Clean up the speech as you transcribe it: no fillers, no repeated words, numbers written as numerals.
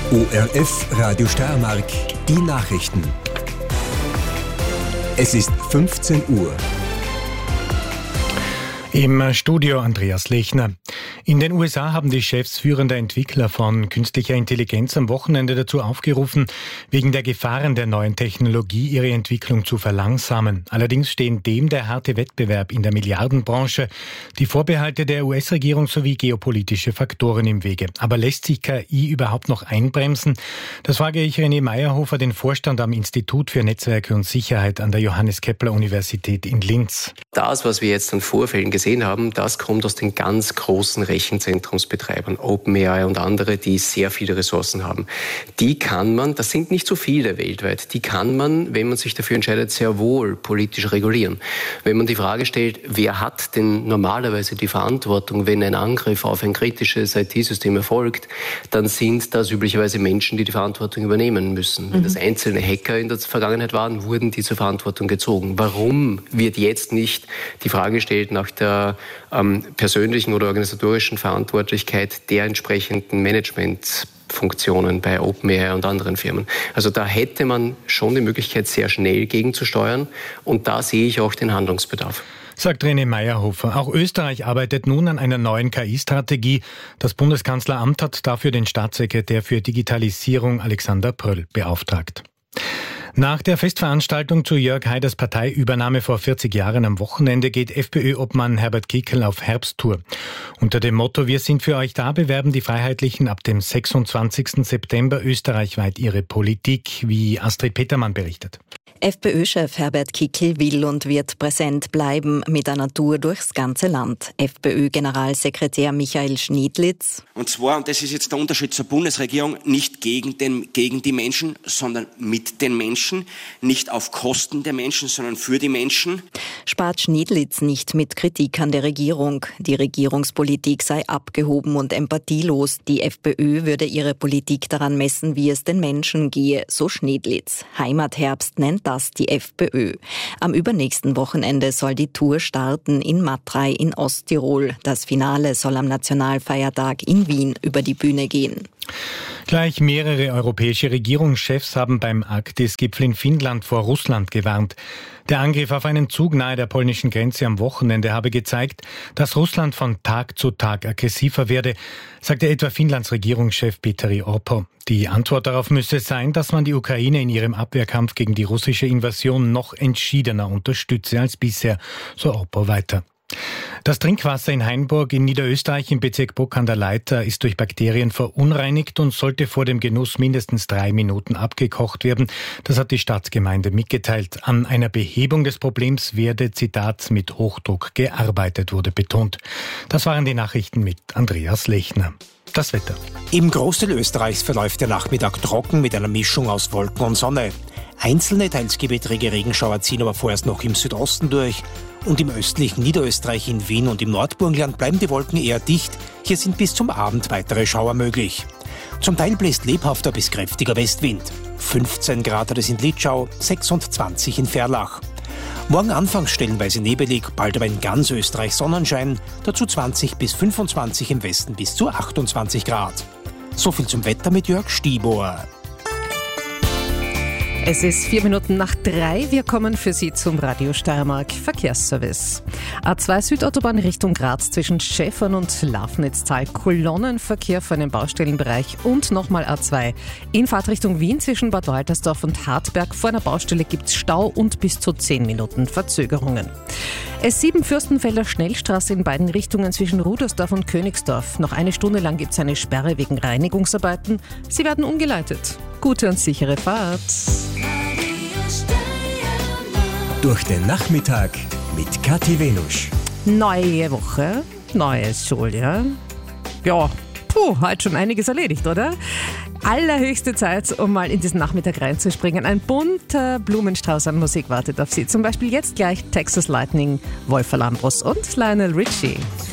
ORF Radio Steiermark, die Nachrichten. Es ist 15 Uhr. Im Studio Andreas Lechner. In den USA haben die Chefs führender Entwickler von künstlicher Intelligenz am Wochenende dazu aufgerufen, wegen der Gefahren der neuen Technologie ihre Entwicklung zu verlangsamen. Allerdings stehen dem der harte Wettbewerb in der Milliardenbranche, die Vorbehalte der US-Regierung sowie geopolitische Faktoren im Wege. Aber lässt sich KI überhaupt noch einbremsen? Das frage ich René Meyerhofer, den Vorstand am Institut für Netzwerke und Sicherheit an der Johannes-Kepler-Universität in Linz. Das, was wir jetzt an Vorfällen gesehen haben, das kommt aus den ganz großen Rechenzentrumsbetreibern, OpenAI und andere, die sehr viele Ressourcen haben. Die kann man, das sind nicht so viele weltweit, die kann man, wenn man sich dafür entscheidet, sehr wohl politisch regulieren. Wenn man die Frage stellt, wer hat denn normalerweise die Verantwortung, wenn ein Angriff auf ein kritisches IT-System erfolgt, dann sind das üblicherweise Menschen, die die Verantwortung übernehmen müssen. Wenn das einzelne Hacker in der Vergangenheit waren, wurden die zur Verantwortung gezogen. Warum wird jetzt nicht die Frage gestellt nach der persönlichen oder organisatorischen Verantwortlichkeit der entsprechenden Managementfunktionen bei OpenAI und anderen Firmen? Also da hätte man schon die Möglichkeit, sehr schnell gegenzusteuern, und da sehe ich auch den Handlungsbedarf. Sagt René Meyerhofer. Auch Österreich arbeitet nun an einer neuen KI-Strategie. Das Bundeskanzleramt hat dafür den Staatssekretär für Digitalisierung Alexander Pröll beauftragt. Nach der Festveranstaltung zu Jörg Haiders Parteiübernahme vor 40 Jahren am Wochenende geht FPÖ-Obmann Herbert Kickl auf Herbsttour. Unter dem Motto „Wir sind für euch da" bewerben die Freiheitlichen ab dem 26. September österreichweit ihre Politik, wie Astrid Petermann berichtet. FPÖ-Chef Herbert Kickl will und wird präsent bleiben mit einer Tour durchs ganze Land. FPÖ-Generalsekretär Michael Schniedlitz. Und zwar, und das ist jetzt der Unterschied zur Bundesregierung, nicht gegen die Menschen, sondern mit den Menschen, nicht auf Kosten der Menschen, sondern für die Menschen. Spart Schniedlitz nicht mit Kritik an der Regierung. Die Regierungspolitik sei abgehoben und empathielos. Die FPÖ würde ihre Politik daran messen, wie es den Menschen gehe, so Schniedlitz. Heimatherbst nennt das die FPÖ. Am übernächsten Wochenende soll die Tour starten in Matrei in Osttirol. Das Finale soll am Nationalfeiertag in Wien über die Bühne gehen. Gleich mehrere europäische Regierungschefs haben beim Arktis-Gipfel in Finnland vor Russland gewarnt. Der Angriff auf einen Zug nahe der polnischen Grenze am Wochenende habe gezeigt, dass Russland von Tag zu Tag aggressiver werde, sagte etwa Finnlands Regierungschef Petteri Orpo. Die Antwort darauf müsse sein, dass man die Ukraine in ihrem Abwehrkampf gegen die russische Invasion noch entschiedener unterstütze als bisher, so Orpo weiter. Das Trinkwasser in Hainburg in Niederösterreich im Bezirk Bruck an der Leitha ist durch Bakterien verunreinigt und sollte vor dem Genuss mindestens 3 Minuten abgekocht werden. Das hat die Stadtgemeinde mitgeteilt. An einer Behebung des Problems werde, Zitat, mit Hochdruck gearbeitet, wurde betont. Das waren die Nachrichten mit Andreas Lechner. Das Wetter. Im Großteil Österreichs verläuft der Nachmittag trocken mit einer Mischung aus Wolken und Sonne. Einzelne, teils gewittrige Regenschauer ziehen aber vorerst noch im Südosten durch. Und im östlichen Niederösterreich, in Wien und im Nordburgenland bleiben die Wolken eher dicht. Hier sind bis zum Abend weitere Schauer möglich. Zum Teil bläst lebhafter bis kräftiger Westwind. 15 Grad hat es in Litschau, 26 in Ferlach. Morgen anfangs stellenweise nebelig, bald aber in ganz Österreich Sonnenschein, dazu 20 bis 25 im Westen bis zu 28 Grad. So viel zum Wetter mit Jörg Stibor. Es ist 3:04. Wir kommen für Sie zum Radio Steiermark Verkehrsservice. A2 Südautobahn Richtung Graz zwischen Schäfern und Lafnitztal. Kolonnenverkehr vor einem Baustellenbereich und nochmal A2 in Fahrtrichtung Wien zwischen Bad Waltersdorf und Hartberg. Vor einer Baustelle gibt's Stau und bis zu 10 Minuten Verzögerungen. S7 Fürstenfelder Schnellstraße in beiden Richtungen zwischen Rudersdorf und Königsdorf. Noch eine Stunde lang gibt's eine Sperre wegen Reinigungsarbeiten. Sie werden umgeleitet. Gute und sichere Fahrt. Durch den Nachmittag mit Kathi Venusch. Neue Woche, neues Schuljahr. Ja, heute schon einiges erledigt, oder? Allerhöchste Zeit, um mal in diesen Nachmittag reinzuspringen. Ein bunter Blumenstrauß an Musik wartet auf Sie. Zum Beispiel jetzt gleich Texas Lightning, Wolf Alambros und Lionel Richie.